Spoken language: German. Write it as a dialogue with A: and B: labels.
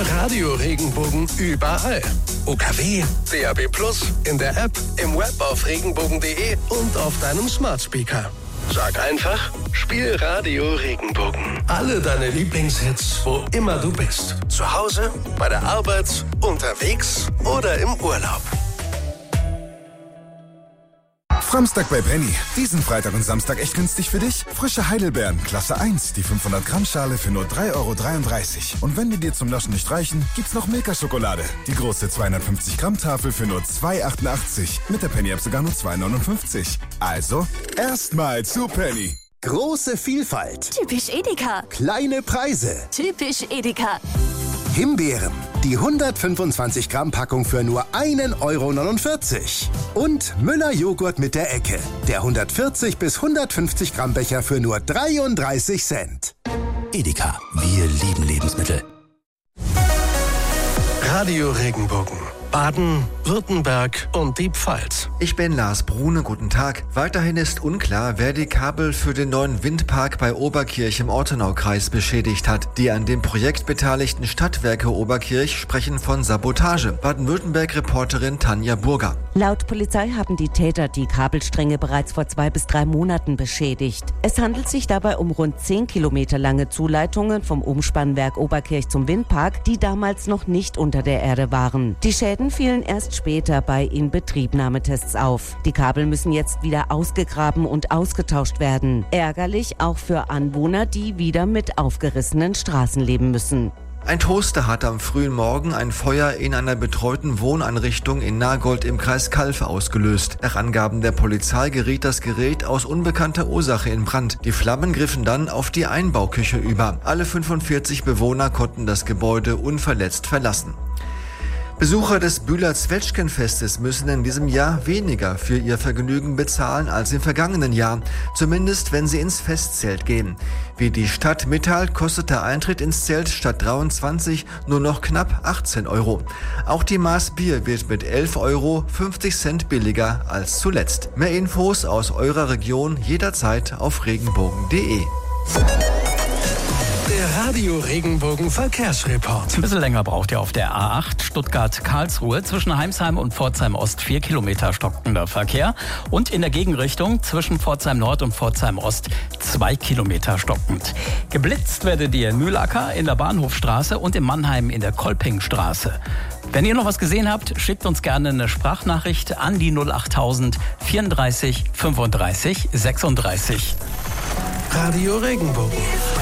A: Höre Radio Regenbogen überall. UKW, DAB+, in der App, im Web auf regenbogen.de und auf deinem Smart Speaker. Sag einfach, spiel Radio Regenbogen. Alle deine Lieblingshits, wo immer du bist. Zu Hause, bei der Arbeit, unterwegs oder im Urlaub.
B: Samstag bei Penny. Diesen Freitag und Samstag echt günstig für dich? Frische Heidelbeeren, Klasse 1, die 500 Gramm Schale für nur 3,33 €. Und wenn die dir zum Naschen nicht reichen, gibt's noch Milka-Schokolade. Die große 250 Gramm Tafel für nur 2,88 €. Mit der Penny-App sogar nur 2,59 €. Also, erstmal zu Penny.
C: Große Vielfalt.
D: Typisch Edeka.
C: Kleine Preise.
D: Typisch Edeka.
C: Himbeeren. Die 125 Gramm Packung für nur 1,49 € Und Müller-Joghurt mit der Ecke. Der 140 bis 150 Gramm Becher für nur 33 Cent.
E: Edeka. Wir lieben Lebensmittel.
A: Radio Regenbogen. Baden, Württemberg und die Pfalz.
F: Ich bin Lars Brune, guten Tag. Weiterhin ist unklar, wer die Kabel für den neuen Windpark bei Oberkirch im Ortenaukreis beschädigt hat. Die an dem Projekt beteiligten Stadtwerke Oberkirch sprechen von Sabotage. Baden-Württemberg-Reporterin Tanja Burger.
G: Laut Polizei haben die Täter die Kabelstränge bereits vor 2 bis 3 Monaten beschädigt. Es handelt sich dabei um rund 10 Kilometer lange Zuleitungen vom Umspannwerk Oberkirch zum Windpark, die damals noch nicht unter der Erde waren. Die Schäden fielen erst später bei Inbetriebnahmetests auf. Die Kabel müssen jetzt wieder ausgegraben und ausgetauscht werden. Ärgerlich auch für Anwohner, die wieder mit aufgerissenen Straßen leben müssen.
F: Ein Toaster hat am frühen Morgen ein Feuer in einer betreuten Wohneinrichtung in Nagold im Kreis Calw ausgelöst. Nach Angaben der Polizei geriet das Gerät aus unbekannter Ursache in Brand. Die Flammen griffen dann auf die Einbauküche über. Alle 45 Bewohner konnten das Gebäude unverletzt verlassen. Besucher des Bühler Zwetschgenfestes müssen in diesem Jahr weniger für ihr Vergnügen bezahlen als im vergangenen Jahr, zumindest wenn sie ins Festzelt gehen. Wie die Stadt mitteilt, kostet der Eintritt ins Zelt statt 23 nur noch knapp 18 €. Auch die Maß Bier wird mit 11,50 € billiger als zuletzt. Mehr Infos aus eurer Region jederzeit auf regenbogen.de.
A: Der Radio Regenbogen Verkehrsreport.
H: Ein bisschen länger braucht ihr auf der A8 Stuttgart-Karlsruhe. Zwischen Heimsheim und Pforzheim Ost 4 Kilometer stockender Verkehr. Und in der Gegenrichtung zwischen Pforzheim Nord und Pforzheim Ost 2 Kilometer stockend. Geblitzt werdet ihr in Mühlacker in der Bahnhofstraße und in Mannheim in der Kolpingstraße. Wenn ihr noch was gesehen habt, schickt uns gerne eine Sprachnachricht an die 08000 34 35 36.
A: Radio Regenbogen.